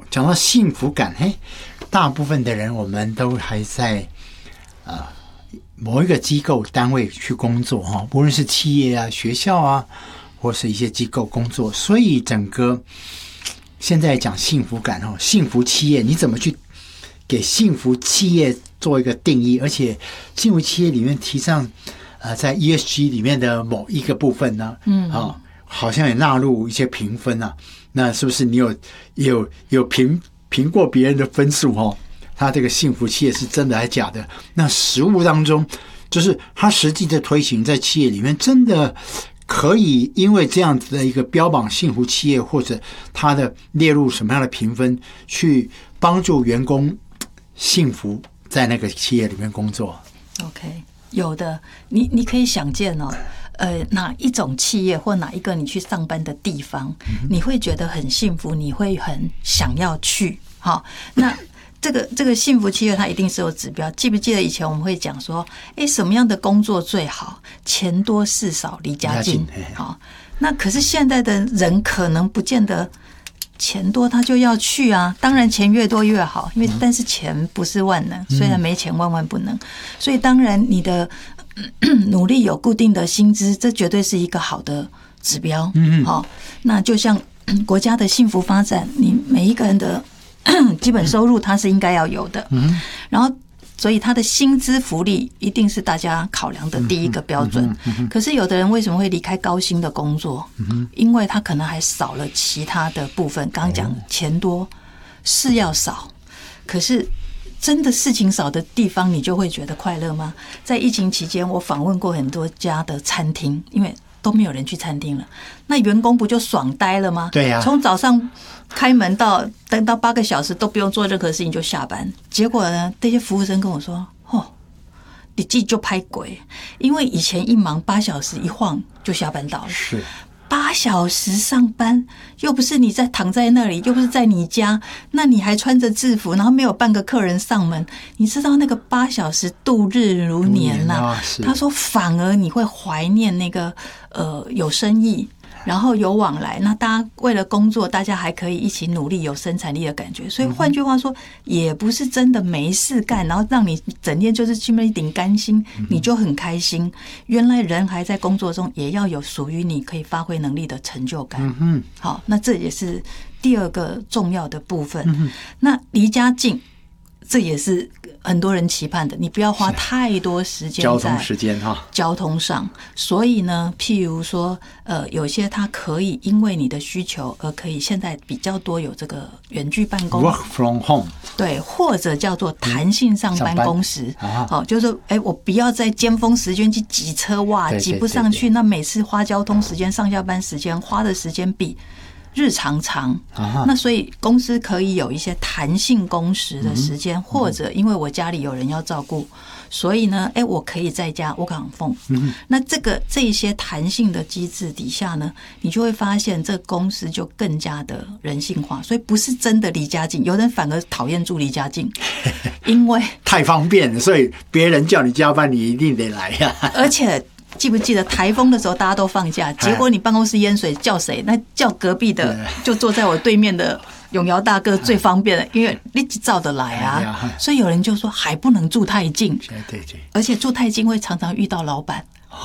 讲到幸福感，大部分的人我们都还在某一个机构单位去工作哈，无论是企业啊、学校啊，或是一些机构工作，所以整个现在讲幸福感哈，幸福企业你怎么去给幸福企业做一个定义？而且幸福企业里面提倡在 ESG 里面的某一个部分呢，好像也纳入一些评分啊。那是不是你有评过别人的分数哦？他这个幸福企业是真的还是假的？那实务当中，就是他实际的推行在企业里面，真的可以因为这样子的一个标榜幸福企业，或者他的列入什么样的评分，去帮助员工幸福在那个企业里面工作 ？OK， 有的，你可以想见哦。哪一种企业或哪一个你去上班的地方，你会觉得很幸福，你会很想要去。好，那这个幸福企业它一定是有指标。记不记得以前我们会讲说，什么样的工作最好？钱多事少离家近。好，那可是现在的人可能不见得钱多他就要去啊。当然钱越多越好，因为但是钱不是万能，虽然没钱万万不能。所以当然你的努力有固定的薪资，这绝对是一个好的指标。好，那就像国家的幸福发展，你每一个人的基本收入它是应该要有的。然后所以他的薪资福利一定是大家考量的第一个标准。可是有的人为什么会离开高薪的工作？因为他可能还少了其他的部分。刚刚讲钱多事要少，可是真的事情少的地方，你就会觉得快乐吗？在疫情期间，我访问过很多家的餐厅，因为都没有人去餐厅了，那员工不就爽呆了吗？ 对呀， 从早上开门等到8个小时都不用做任何事情就下班。结果呢，这些服务生跟我说：“你自己就拍鬼，因为以前一忙8小时一晃就下班到了。” 是。 8小时上班，又不是你在躺在那里，又不是在你家，那你还穿着制服，然后没有半个客人上门，你知道那个8小时度日如年呐。他说反而你会怀念那个有生意，然后有往来，那大家为了工作，大家还可以一起努力，有生产力的感觉。所以换句话说，也不是真的没事干，然后让你整天就是去一顶干薪，你就很开心。原来人还在工作中，也要有属于你可以发挥能力的成就感。好，那这也是第二个重要的部分。那离家近，这也是很多人期盼的，你不要花太多时间在交通上。所以呢，譬如说，有些它可以因为你的需求而可以现在比较多有这个远距办公 ，work from home， 对，或者叫做弹性上班工时。好，就是说，我不要在尖峰时间去挤车，哇，挤不上去，那每次花交通时间、上下班时间花的时间比日常长，那所以公司可以有一些弹性工时的时间，或者因为我家里有人要照顾，所以呢，我可以在家work from home。那这一些弹性的机制底下呢，你就会发现这公司就更加的人性化，所以不是真的离家近，有人反而讨厌住离家近，因为太方便了，所以别人叫你加班，你一定得来呀。 而且记不记得台风的时候大家都放假，结果你办公室淹水叫谁？那叫隔壁的，就坐在我对面的永尧大哥最方便的，因为你照得来啊。所以有人就说还不能住太近，而且住太近会常常遇到老板。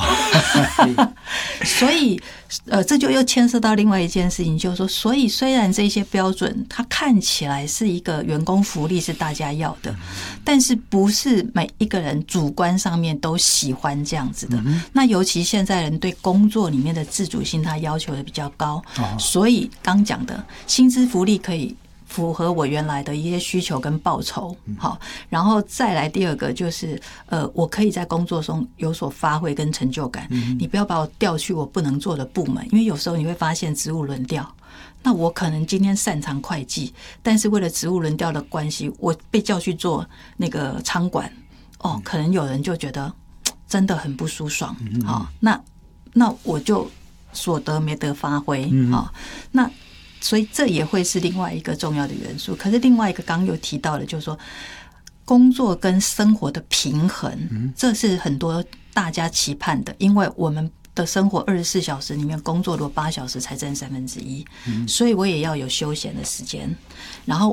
所以这就又牵涉到另外一件事情，就是说，所以虽然这些标准它看起来是一个员工福利是大家要的，但是不是每一个人主观上面都喜欢这样子的。那尤其现在人对工作里面的自主性他要求的比较高，所以刚讲的薪资福利可以符合我原来的一些需求跟报酬。好，然后再来第二个就是我可以在工作中有所发挥跟成就感。你不要把我调去我不能做的部门，因为有时候你会发现职务轮调，那我可能今天擅长会计，但是为了职务轮调的关系，我被叫去做那个仓管，可能有人就觉得真的很不舒爽。好，那我就所得没得发挥。好，那所以这也会是另外一个重要的元素。可是另外一个刚刚有提到的，就是说工作跟生活的平衡，这是很多大家期盼的，因为我们的生活24小时里面，工作如果8小时才占1/3，所以我也要有休闲的时间，然后